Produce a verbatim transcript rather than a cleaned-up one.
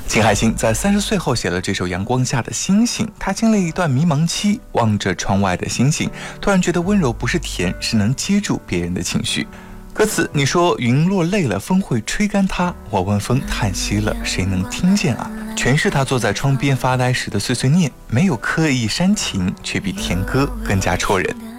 秦海星在三十岁后写了这首《阳光下的星星》，他经历一段迷茫期，望着窗外的星星，突然觉得温柔不是甜，是能接住别人的情绪。歌词你说云落泪了，风会吹干它，我问风叹息了，谁能听见啊？全是他坐在窗边发呆时的碎碎念，没有刻意煽情，却比甜歌更加戳人。